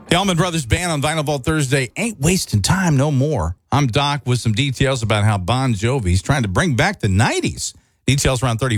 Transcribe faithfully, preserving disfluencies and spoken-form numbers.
The Allman Brothers Band on Vinyl Vault Thursday. Ain't wasting time no more. I'm Doc with some details about how Bon Jovi's trying to bring back the nineties. Details around thirty